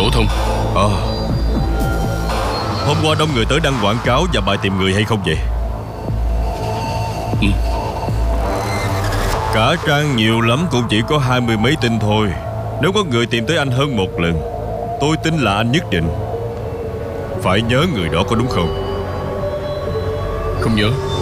phổ thông. Hôm qua đông người tới đăng quảng cáo và bài tìm người hay không vậy? Cả trang nhiều lắm cũng chỉ có 20 mấy tin thôi. Nếu có người tìm tới anh hơn một lần, tôi tin là anh nhất định phải nhớ người đó, có đúng không? Không nhớ.